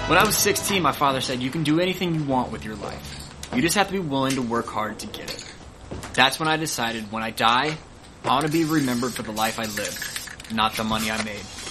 When I was 16, my father said, you can do anything you want with your life. You just have to be willing to work hard to get it. That's when I decided when I die, I want to be remembered for the life I lived, not the money I made.